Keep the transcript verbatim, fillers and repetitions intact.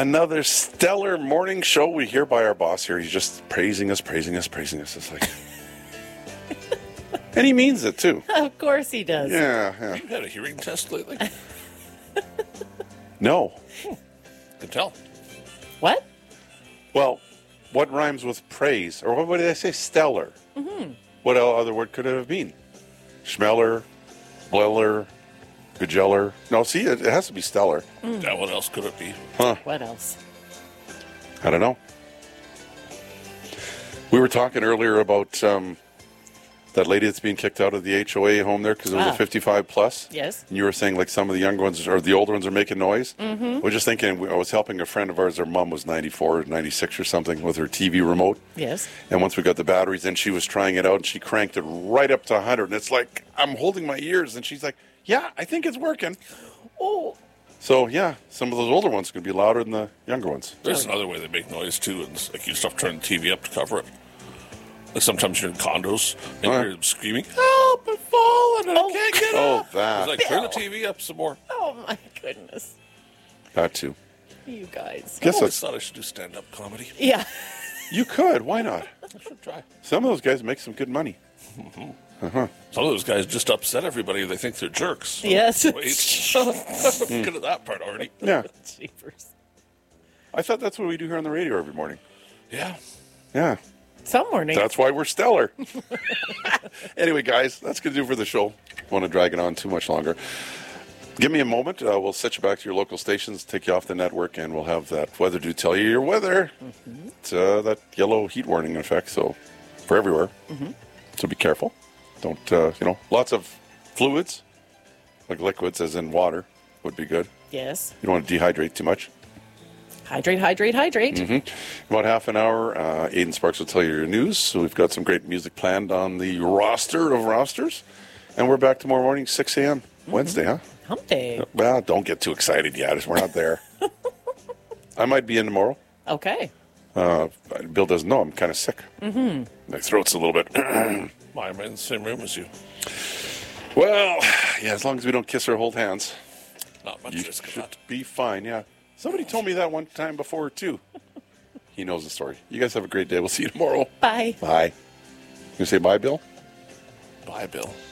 Another stellar morning show we hear by our boss here. He's just praising us, praising us, praising us. It's like... And he means it, too. Of course he does. Yeah, yeah. You had a hearing test lately? No. Can tell. What? Well, what rhymes with praise? Or what, what did I say? Stellar. Mm-hmm. What other word could it have been? Schmeller, Bleller, Gajeller. No, see, it, it has to be stellar. Mm. Yeah, what else could it be? Huh. What else? I don't know. We were talking earlier about um, that lady that's being kicked out of the H O A home there because it was Ah. a fifty-five plus. Yes. And you were saying like some of the younger ones or the older ones are making noise. Mm-hmm. I was just thinking, I was helping a friend of ours, her mom was ninety-four, ninety-six or something with her T V remote. Yes. And once we got the batteries in, she was trying it out and she cranked it right up to one hundred. And it's like, I'm holding my ears. And she's like, yeah, I think it's working. Oh. So, yeah, some of those older ones could be louder than the younger ones. There's another way they make noise, too, and it's like you just have to turn the T V up to cover it. Like sometimes you're in condos and Oh, yeah. you're screaming, help, I'm falling and Oh. I can't get Oh, up. that. It's like, turn the T V up some more. Oh, my goodness. That too. You guys. Guess I always that's, thought I should do stand-up comedy. Yeah. you could. Why not? I should try. Some of those guys make some good money. Some of those guys just upset everybody. They think they're jerks. So Yes. Wait. I'm good at that part already. Yeah. Jeepers. I thought that's what we do here on the radio every morning. Yeah. Yeah. Some morning. That's why we're stellar. Anyway, guys, that's going to do for the show. Want to drag it on too much longer. Give me a moment. Uh, we'll set you back to your local stations, take you off the network, and we'll have that weather do tell you your weather. Mm-hmm. It's uh, that yellow heat warning effect, so for everywhere. Mm-hmm. So be careful. Don't, uh, you know, lots of fluids, like liquids, as in water, would be good. Yes. You don't want to dehydrate too much. Hydrate, hydrate, hydrate. Mm-hmm. About half an hour, uh, Aiden Sparks will tell you your news. So we've got some great music planned on the roster of rosters. And we're back tomorrow morning, six a.m. Mm-hmm. Wednesday, huh? Hump day. Well, don't get too excited yet. We're not there. I might be in tomorrow. Okay. Uh, Bill doesn't know. I'm kind of sick. Mm-hmm. My throat's a little bit... Why am I in the same room as you? Well, yeah, as long as we don't kiss or hold hands, Not much you risk of should that. be fine, yeah. Somebody told me that one time before, too. He knows the story. You guys have a great day. We'll see you tomorrow. Bye. Bye. You say bye, Bill? Bye, Bill.